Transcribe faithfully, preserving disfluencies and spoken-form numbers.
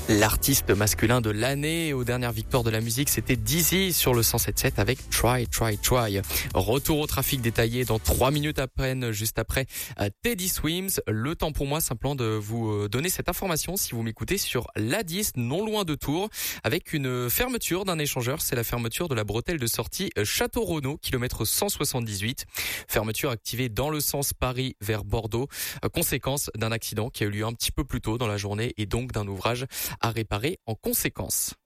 L'artiste masculin de l'année aux dernières victoires de la musique, c'était Dizzy sur le cent sept sept avec Try, Try, Try. Retour au trafic détaillé dans trois minutes à peine, juste après Teddy Swims. Le temps pour moi simplement de vous donner cette information si vous m'écoutez sur l'A dix, non loin de Tours, avec une fermeture d'un échangeur. C'est la fermeture de la bretelle de sortie Château-Renaud, kilomètre cent soixante-dix-huit. Fermeture activée dans le sens Paris vers Bordeaux. Conséquence d'un accident qui a eu lieu un petit peu plus tôt dans la journée et donc d'un ouvrage à réparer en conséquence.